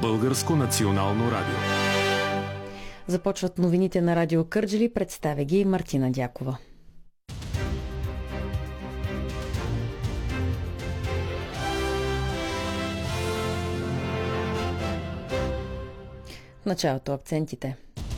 Българско национално радио. Започват новините на Радио Кърджали. Представя ги Мартина Дякова. В началото акцентите.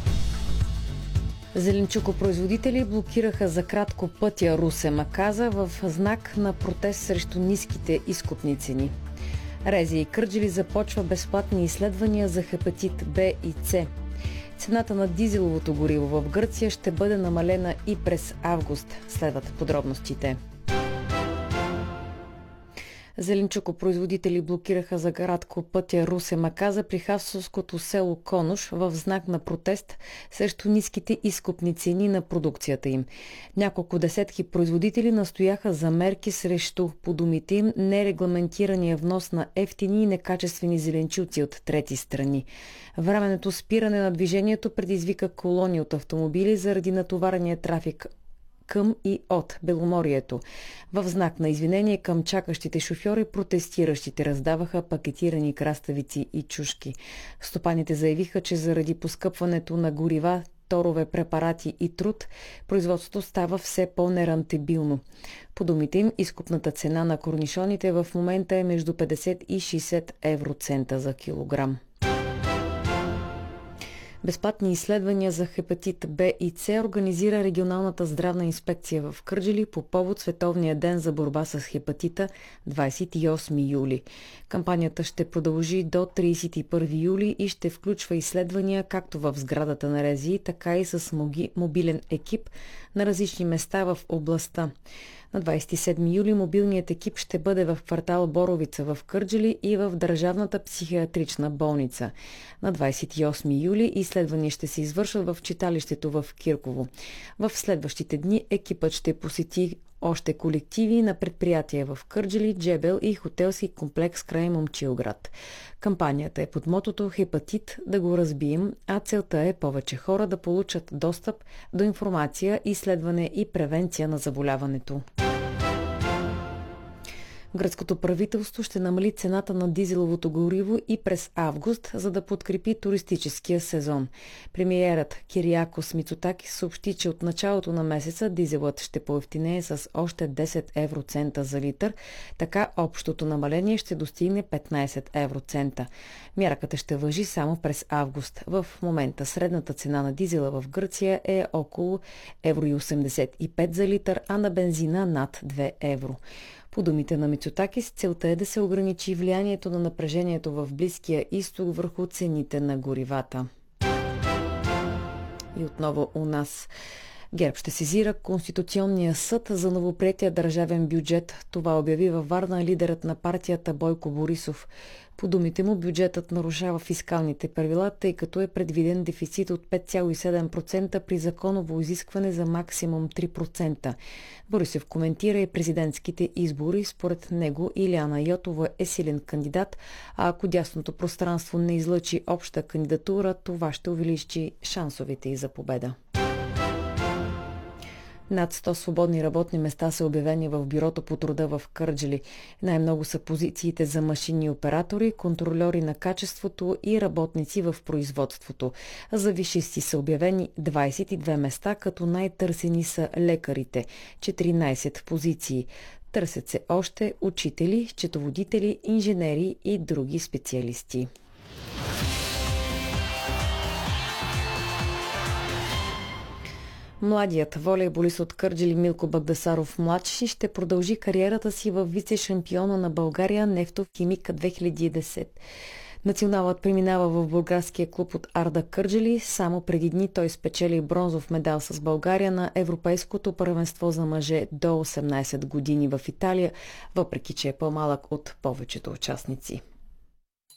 Зеленчукопроизводители блокираха за кратко пътя Русе-Маказа в знак на протест срещу ниските изкупни цени. Рези и Кърджали започва безплатни изследвания за хепатит Б и С. Цената на дизеловото гориво в Гърция ще бъде намалена и през август. Следват подробностите. Зеленчукопроизводители блокираха за кратко пътя Русе-Маказа при хасовското село Конуш в знак на протест срещу ниските изкупни цени на продукцията им. Няколко десетки производители настояха за мерки срещу, по думите им, нерегламентирания внос на евтини и некачествени зеленчуци от трети страни. Временното спиране на движението предизвика колони от автомобили заради натоварения трафик към и от Беломорието. В знак на извинение към чакащите шофьори, протестиращите раздаваха пакетирани краставици и чушки. Стопаните заявиха, че заради поскъпването на горива, торове, препарати и труд, производството става все по-нерантабилно. По думите им, изкупната цена на корнишоните в момента е между 50 и 60 евроцента за килограм. Безплатни изследвания за хепатит Б и С организира регионалната здравна инспекция в Кърджали по повод Световния ден за борба с хепатита 28 юли. Кампанията ще продължи до 31 юли и ще включва изследвания както в сградата на РЗИ, така и с мобилен екип на различни места в областта. На 27 юли мобилният екип ще бъде в квартал Боровица в Кърджали и в Държавната психиатрична болница. На 28 юли изследвания ще се извършват в читалището в Кирково. В следващите дни екипът ще посети още колективи на предприятия в Кърджали, Джебел и хотелски комплекс край Момчилград. Кампанията е под мотото "Хепатит да го разбием", а целта е повече хора да получат достъп до информация, изследване и превенция на заболяването. Гръцкото правителство ще намали цената на дизеловото гориво и през август, за да подкрепи туристическия сезон. Премиерът Кириакос Мицотакис съобщи, че от началото на месеца дизелът ще поевтинее с още 10 евроцента за литър, така общото намаление ще достигне 15 евроцента. Мярката ще важи само през август. В момента средната цена на дизела в Гърция е около 1,85 евро за литър, а на бензина над 2 евро. По думите на Мицотакис, целта е да се ограничи влиянието на напрежението в Близкия изток върху цените на горивата. И отново у нас. ГЕРБ ще сезира Конституционния съд за новоприетия държавен бюджет. Това обяви във Варна лидерът на партията Бойко Борисов. По думите му, бюджетът нарушава фискалните правила, тъй като е предвиден дефицит от 5,7% при законово изискване за максимум 3%. Борисов коментира и президентските избори. Според него Илияна Йотова е силен кандидат, а ако дясното пространство не излъчи обща кандидатура, това ще увеличи шансовете й за победа. Над 100 свободни работни места са обявени в Бюрото по труда в Кърджали. Най-много са позициите за машинни оператори, контрольори на качеството и работници в производството. За висшисти са обявени 22 места, като най-търсени са лекарите – 14 позиции. Търсят се още учители, счетоводители, инженери и други специалисти. Младият волейболист от Кърджали Милко Багдасаров младши ще продължи кариерата си в вице-шампиона на България Нефтохимик 2010. Националът преминава в българския клуб от Арда Кърджали. Само преди дни той спечели бронзов медал с България на Европейското първенство за мъже до 18 години в Италия, въпреки че е по-малък от повечето участници.